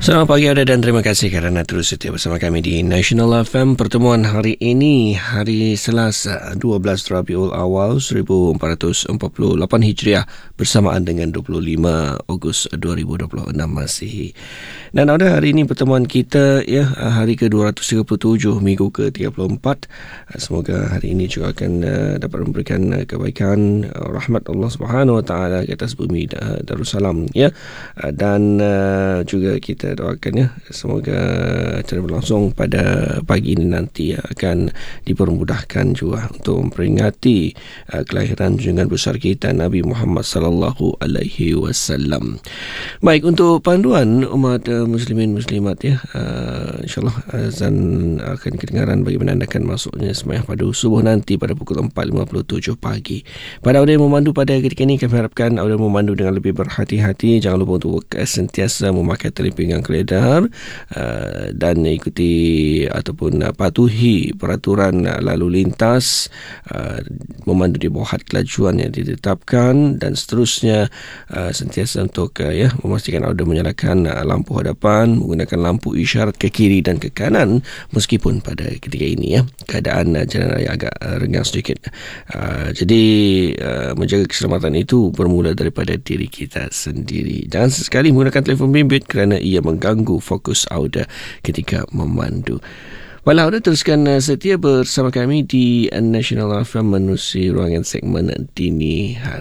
Selamat pagi Auda dan terima kasih kerana terus setia bersama kami di National FM. Pertemuan hari ini, hari Selasa 12 Rabiul Awal 1448 Hijriah bersamaan dengan 25 Ogos 2026 Masihi. Dan Auda, hari ini pertemuan kita hari ke-237 minggu ke-34. Semoga hari ini juga akan dapat memberikan kebaikan, rahmat Allah Subhanahu Wa Taala ke atas bumi Darussalam dan juga kita doakan semoga acara berlangsung pada pagi ini nanti akan dipermudahkan juga untuk memperingati kelahiran junjungan besar kita Nabi Muhammad sallallahu alaihi wasallam. Baik, untuk panduan umat muslimin muslimat insyaallah azan akan kedengaran bagi menandakan masuknya sembahyang pada subuh nanti pada pukul 4.57 pagi. Pada audio yang memandu pada ketika ini, kami harapkan audio yang memandu dengan lebih berhati-hati. Jangan lupa untuk sentiasa memakai tali pinggang keledar dan ikuti ataupun patuhi peraturan lalu lintas, memandu di bawah had kelajuan yang ditetapkan, dan seterusnya sentiasa untuk memastikan anda menyalakan lampu hadapan, menggunakan lampu isyarat ke kiri dan ke kanan meskipun pada ketika ini keadaan jalan raya agak renggang sedikit. Jadi menjaga keselamatan itu bermula daripada diri kita sendiri. Jangan sesekali menggunakan telefon bimbit kerana ia mengganggu fokus Auda ketika memandu. Walau Auda teruskan setia bersama kami di National FM menerusi ruangan segmen Dini Hari.